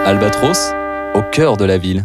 Albatros, au cœur de la ville.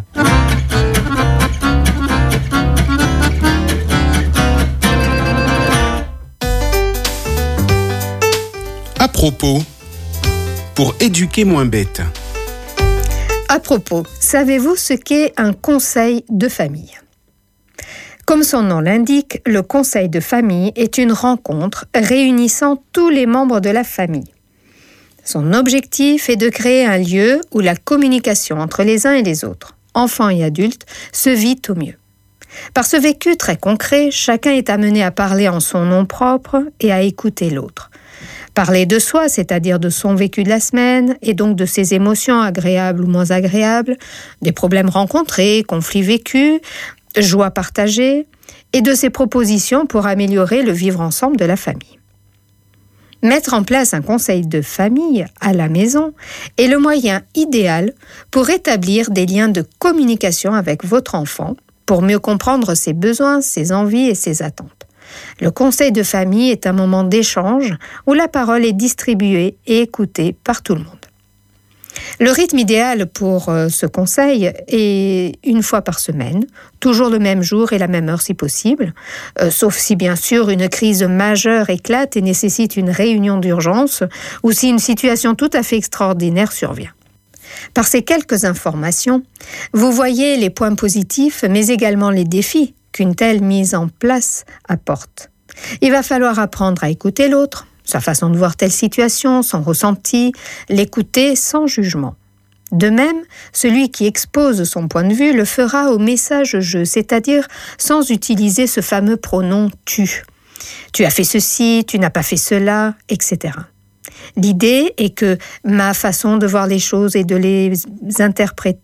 À propos, pour éduquer moins bête. À propos, savez-vous ce qu'est un conseil de famille ? Comme son nom l'indique, le conseil de famille est une rencontre réunissant tous les membres de la famille. Son objectif est de créer un lieu où la communication entre les uns et les autres, enfants et adultes, se vit au mieux. Par ce vécu très concret, chacun est amené à parler en son nom propre et à écouter l'autre. Parler de soi, c'est-à-dire de son vécu de la semaine, et donc de ses émotions agréables ou moins agréables, des problèmes rencontrés, conflits vécus, joie partagée, et de ses propositions pour améliorer le vivre ensemble de la famille. Mettre en place un conseil de famille à la maison est le moyen idéal pour établir des liens de communication avec votre enfant, pour mieux comprendre ses besoins, ses envies et ses attentes. Le conseil de famille est un moment d'échange où la parole est distribuée et écoutée par tout le monde. Le rythme idéal pour ce conseil est une fois par semaine, toujours le même jour et la même heure si possible, sauf si bien sûr une crise majeure éclate et nécessite une réunion d'urgence ou si une situation tout à fait extraordinaire survient. Par ces quelques informations, vous voyez les points positifs mais également les défis qu'une telle mise en place apporte. Il va falloir apprendre à écouter l'autre, sa façon de voir telle situation, son ressenti, l'écouter sans jugement. De même, celui qui expose son point de vue le fera au message-je, c'est-à-dire sans utiliser ce fameux pronom « tu ». Tu as fait ceci, tu n'as pas fait cela, etc. L'idée est que ma façon de voir les choses et de les interpréter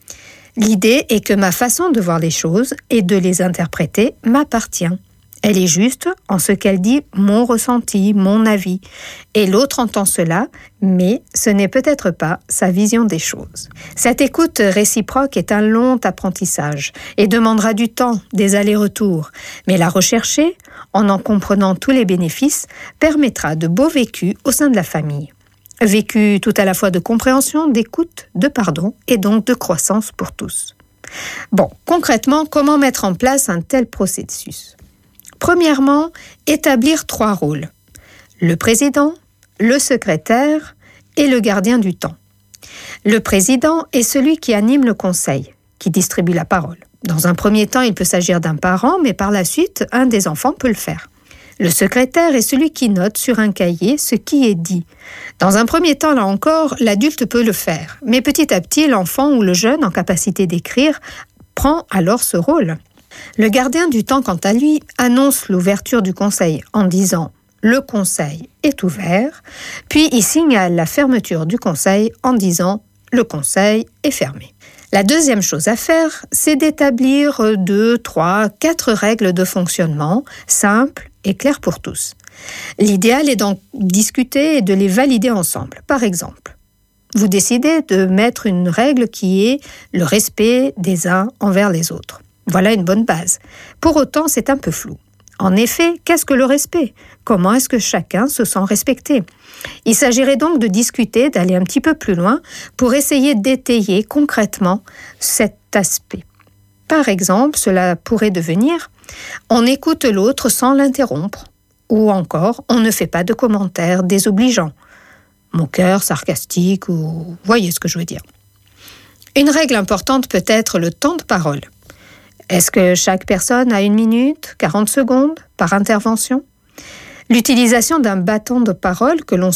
m'appartient. Elle est juste en ce qu'elle dit mon ressenti, mon avis. Et l'autre entend cela, mais ce n'est peut-être pas sa vision des choses. Cette écoute réciproque est un long apprentissage et demandera du temps, des allers-retours. Mais la rechercher, en comprenant tous les bénéfices, permettra de beaux vécus au sein de la famille. Vécu tout à la fois de compréhension, d'écoute, de pardon et donc de croissance pour tous. Bon, concrètement, comment mettre en place un tel processus ? Premièrement, établir 3 rôles. Le président, le secrétaire et le gardien du temps. Le président est celui qui anime le conseil, qui distribue la parole. Dans un premier temps, il peut s'agir d'un parent, mais par la suite, un des enfants peut le faire. Le secrétaire est celui qui note sur un cahier ce qui est dit. Dans un premier temps, là encore, l'adulte peut le faire. Mais petit à petit, l'enfant ou le jeune en capacité d'écrire prend alors ce rôle. Le gardien du temps, quant à lui, annonce l'ouverture du conseil en disant « Le conseil est ouvert », puis il signale la fermeture du conseil en disant « Le conseil est fermé ». La deuxième chose à faire, c'est d'établir 2, 3, 4 règles de fonctionnement simples et claires pour tous. L'idéal est d'en discuter et de les valider ensemble. Par exemple, vous décidez de mettre une règle qui est le respect des uns envers les autres. Voilà une bonne base. Pour autant, c'est un peu flou. En effet, qu'est-ce que le respect ? Comment est-ce que chacun se sent respecté ? Il s'agirait donc de discuter, d'aller un petit peu plus loin pour essayer d'étayer concrètement cet aspect. Par exemple, cela pourrait devenir « on écoute l'autre sans l'interrompre » ou encore « on ne fait pas de commentaires désobligeants », moqueurs, sarcastiques ou voyez ce que je veux dire. Une règle importante peut être le temps de parole. Est-ce que chaque personne a 1 minute, 40 secondes par intervention ? L'utilisation d'un bâton de parole que l'on